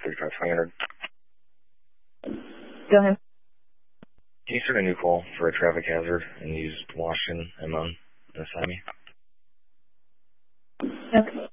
35-300. Go ahead. Can you start a new call for a traffic hazard and use Washington M on and assign me? Okay.